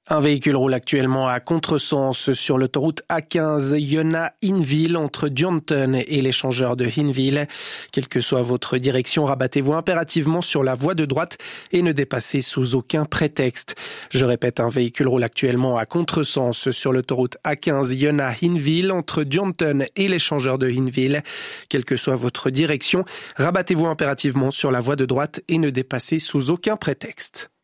Un véhicule roule actuellement à contresens sur l'autoroute A15 Yonah-Hinwil entre Duanton et l'échangeur de Hinwil. Quelle que soit votre direction, rabattez-vous impérativement sur la voie de droite et ne dépassez sous aucun prétexte. Je répète, un véhicule roule actuellement à contresens sur l'autoroute A15 Yonah-Hinwil entre Duanton et l'échangeur de Hinwil. Quelle que soit votre direction, rabattez-vous impérativement sur la voie de droite et ne dépassez sous aucun prétexte.